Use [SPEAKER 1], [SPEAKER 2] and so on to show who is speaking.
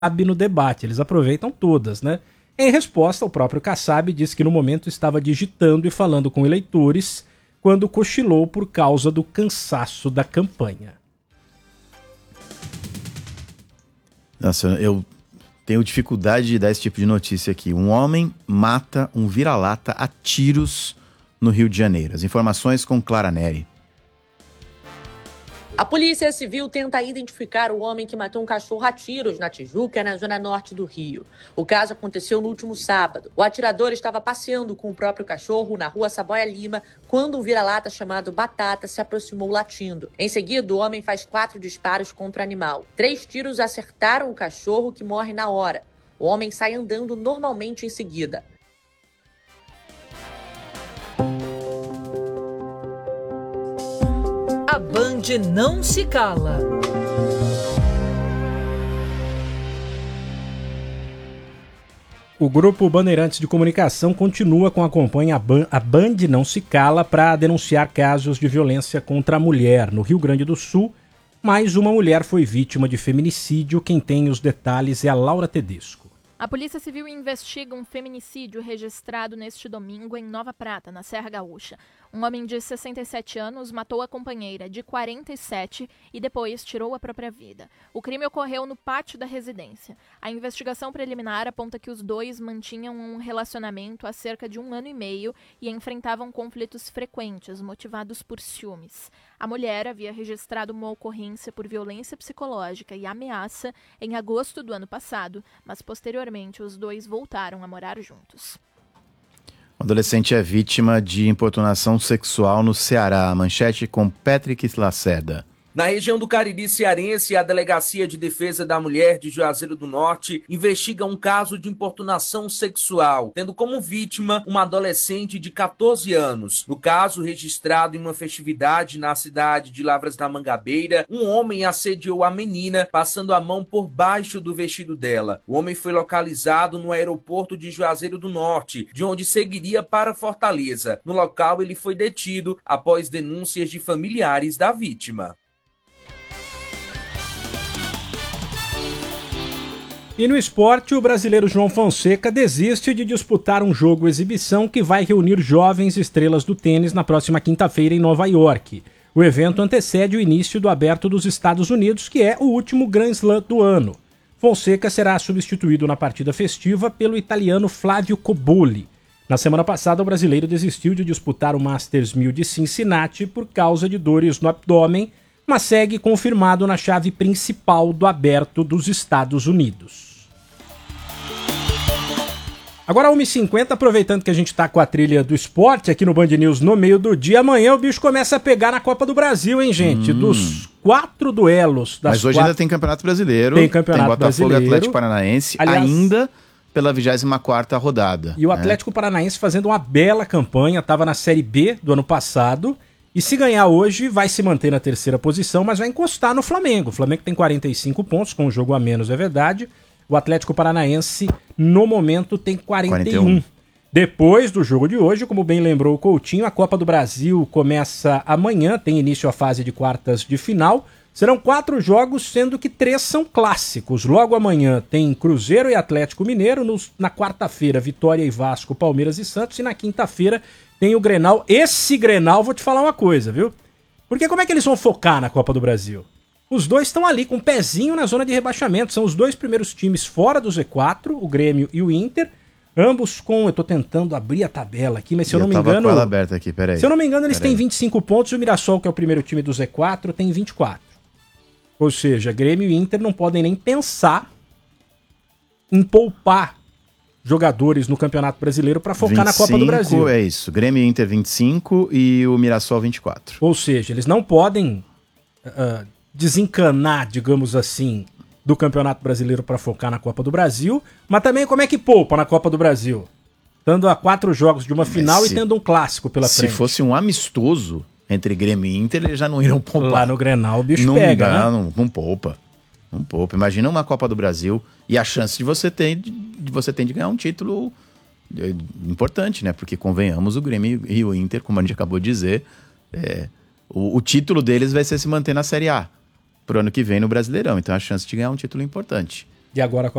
[SPEAKER 1] Kassab no debate. Eles aproveitam todas, né? Em resposta, o próprio Kassab disse que no momento estava digitando e falando com eleitores quando cochilou por causa do cansaço da campanha.
[SPEAKER 2] Nossa, eu tenho dificuldade de dar esse tipo de notícia aqui. Um homem mata um vira-lata a tiros no Rio de Janeiro. As informações com Clara Neri.
[SPEAKER 3] A Polícia Civil tenta identificar o homem que matou um cachorro a tiros na Tijuca, na zona norte do Rio. O caso aconteceu no último sábado. O atirador estava passeando com o próprio cachorro na rua Saboia Lima, quando um vira-lata chamado Batata se aproximou latindo. Em seguida, o homem faz 4 disparos contra o animal. 3 tiros acertaram o cachorro, que morre na hora. O homem sai andando normalmente em seguida.
[SPEAKER 4] A Band não se cala.
[SPEAKER 1] O Grupo Bandeirantes de Comunicação continua com a campanha A Band Não Se Cala para denunciar casos de violência contra a mulher. No Rio Grande do Sul, mais uma mulher foi vítima de feminicídio. Quem tem os detalhes é a Laura Tedesco.
[SPEAKER 5] A Polícia Civil investiga um feminicídio registrado neste domingo em Nova Prata, na Serra Gaúcha. Um homem de 67 anos matou a companheira de 47 e depois tirou a própria vida. O crime ocorreu no pátio da residência. A investigação preliminar aponta que os dois mantinham um relacionamento há cerca de 1 ano e meio e enfrentavam conflitos frequentes motivados por ciúmes. A mulher havia registrado uma ocorrência por violência psicológica e ameaça em agosto do ano passado, mas posteriormente os dois voltaram a morar juntos.
[SPEAKER 2] O adolescente é vítima de importunação sexual no Ceará. Manchete com Patrick Lacerda.
[SPEAKER 6] Na região do Cariri cearense, a Delegacia de Defesa da Mulher de Juazeiro do Norte investiga um caso de importunação sexual, tendo como vítima uma adolescente de 14 anos. No caso, registrado em uma festividade na cidade de Lavras da Mangabeira, um homem assediou a menina, passando a mão por baixo do vestido dela. O homem foi localizado no aeroporto de Juazeiro do Norte, de onde seguiria para Fortaleza. No local, ele foi detido após denúncias de familiares da vítima.
[SPEAKER 1] E no esporte, o brasileiro João Fonseca desiste de disputar um jogo exibição que vai reunir jovens estrelas do tênis na próxima quinta-feira em Nova York. O evento antecede o início do Aberto dos Estados Unidos, que é o último Grand Slam do ano. Fonseca será substituído na partida festiva pelo italiano Flávio Cobolli. Na semana passada, o brasileiro desistiu de disputar o Masters 1000 de Cincinnati por causa de dores no abdômen, mas segue confirmado na chave principal do Aberto dos Estados Unidos. Agora 1h50, aproveitando que a gente está com a trilha do esporte aqui no Band News no meio do dia, amanhã o bicho começa a pegar na Copa do Brasil, hein, gente? Dos 4 duelos.
[SPEAKER 2] Mas hoje ainda tem Campeonato Brasileiro,
[SPEAKER 1] tem Campeonato
[SPEAKER 2] Botafogo
[SPEAKER 1] Brasileiro.
[SPEAKER 2] E Atlético Paranaense, aliás, ainda pela 24ª rodada.
[SPEAKER 1] E o Atlético Paranaense fazendo uma bela campanha, estava na Série B do ano passado, e se ganhar hoje vai se manter na 3ª posição, mas vai encostar no Flamengo. O Flamengo tem 45 pontos, com um jogo a menos, é verdade. O Atlético Paranaense, no momento, tem 41. Depois do jogo de hoje, como bem lembrou o Coutinho, a Copa do Brasil começa amanhã, tem início a fase de quartas de final. Serão 4 jogos, sendo que 3 são clássicos. Logo amanhã tem Cruzeiro e Atlético Mineiro. Na quarta-feira, Vitória e Vasco, Palmeiras e Santos. E na quinta-feira tem o Grenal. Esse Grenal, vou te falar uma coisa, viu? Porque como é que eles vão focar na Copa do Brasil? Os dois estão ali com um pezinho na zona de rebaixamento. São os 2 primeiros times fora do Z4, o Grêmio e o Inter. Ambos com... Eu tô tentando abrir a tabela aqui, mas se eu não me engano...
[SPEAKER 2] com ela aberta aqui, peraí.
[SPEAKER 1] Se eu não me engano, eles têm 25 pontos e o Mirassol, que é o primeiro time do Z4, tem 24. Ou seja, Grêmio e Inter não podem nem pensar em poupar jogadores no Campeonato Brasileiro para focar na Copa do Brasil.
[SPEAKER 2] É isso. Grêmio e Inter 25 e o Mirassol 24.
[SPEAKER 1] Ou seja, eles não podem desencanar, digamos assim, do Campeonato Brasileiro para focar na Copa do Brasil, mas também como é que poupa na Copa do Brasil? Estando a 4 jogos de uma final e tendo um clássico pela frente.
[SPEAKER 2] Se fosse um amistoso entre Grêmio e Inter, eles já não iriam poupar.
[SPEAKER 1] Lá no Grenal o bicho
[SPEAKER 2] não
[SPEAKER 1] pega,
[SPEAKER 2] dá,
[SPEAKER 1] né?
[SPEAKER 2] Não poupa. Não poupa. Imagina uma Copa do Brasil e a chance de você ter de ganhar um título importante, né? Porque, convenhamos, o Grêmio e o Inter, como a gente acabou de dizer, o título deles vai ser se manter na Série A pro ano que vem no Brasileirão. Então, a chance de ganhar um título importante.
[SPEAKER 1] E agora